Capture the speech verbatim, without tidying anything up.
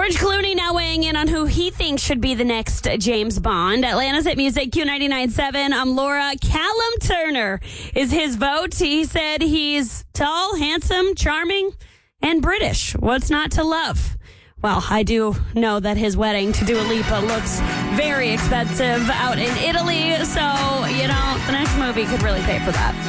George Clooney now weighing in on who he thinks should be the next James Bond. Atlanta's Hit Music, Q ninety-nine point seven. I'm Laura. Callum Turner is his vote. He said he's tall, handsome, charming, and British. What's not to love? Well, I do know that his wedding to Dua Lipa looks very expensive out in Italy. So, you know, the next movie could really pay for that.